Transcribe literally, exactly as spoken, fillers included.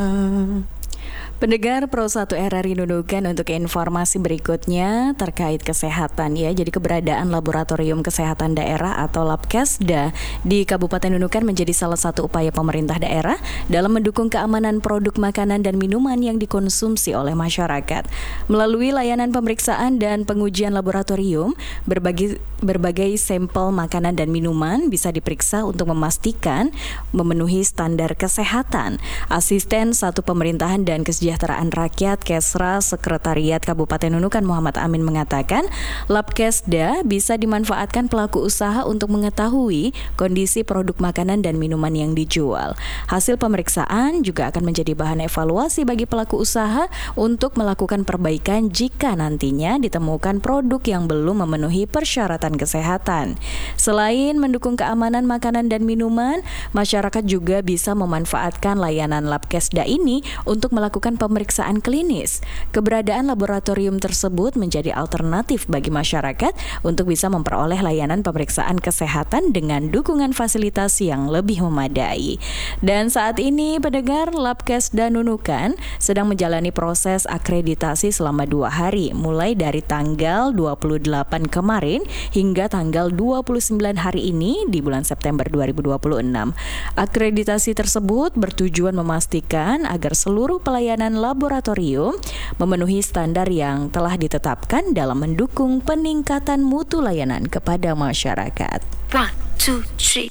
Pendengar Pro satu R R I Nunukan, untuk informasi berikutnya terkait kesehatan ya. Jadi keberadaan Laboratorium Kesehatan Daerah atau Labkesda di Kabupaten Nunukan menjadi salah satu upaya pemerintah daerah dalam mendukung keamanan produk makanan dan minuman yang dikonsumsi oleh masyarakat. Melalui layanan pemeriksaan dan pengujian laboratorium, berbagai berbagai sampel makanan dan minuman bisa diperiksa untuk memastikan memenuhi standar kesehatan. Asisten Satu Pemerintahan dan Kesejahteraan Rakyat Kesra Sekretariat Kabupaten Nunukan Muhammad Amin mengatakan, Labkesda bisa dimanfaatkan pelaku usaha untuk mengetahui kondisi produk makanan dan minuman yang dijual. Hasil pemeriksaan juga akan menjadi bahan evaluasi bagi pelaku usaha untuk melakukan perbaikan jika nantinya ditemukan produk yang belum memenuhi persyaratan kesehatan. Selain mendukung keamanan makanan dan minuman, masyarakat juga bisa memanfaatkan layanan Labkesda ini untuk melakukan pemeriksaan klinis. Keberadaan laboratorium tersebut menjadi alternatif bagi masyarakat untuk bisa memperoleh layanan pemeriksaan kesehatan dengan dukungan fasilitas yang lebih memadai. Dan saat ini pendengar, Labkesda Nunukan sedang menjalani proses akreditasi selama dua hari, mulai dari tanggal dua puluh delapan kemarin hingga tanggal dua puluh sembilan hari ini di bulan September dua ribu dua puluh enam. Akreditasi tersebut bertujuan memastikan agar seluruh pelayanan laboratorium memenuhi standar yang telah ditetapkan dalam mendukung peningkatan mutu layanan kepada masyarakat. One, two, three.